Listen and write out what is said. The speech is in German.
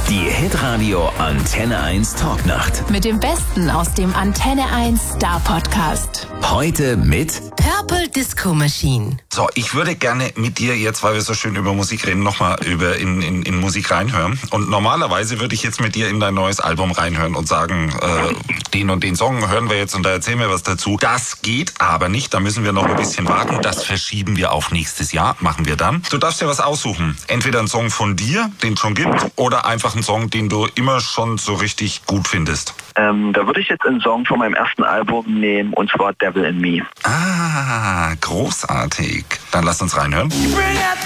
Die Hitradio Antenne 1 Talknacht. Mit dem Besten aus dem Antenne 1 Star Podcast. Heute mit Purple Disco Machine. So, ich würde gerne mit dir jetzt, weil wir so schön über Musik reden, nochmal in Musik reinhören. Und normalerweise würde ich jetzt mit dir in dein neues Album reinhören und sagen, den und den Song hören wir jetzt und da erzählen wir was dazu. Das geht aber nicht, da müssen wir noch ein bisschen warten. Das verschieben wir auf nächstes Jahr, machen wir dann. Du darfst dir was aussuchen. Entweder ein Song von dir, den es schon gibt, oder einfach ein Song, den du immer schon so richtig gut findest. Da würde ich jetzt einen Song von meinem ersten Album nehmen, und zwar Devil in Me. Ah, großartig. Dann lass uns reinhören. Bring out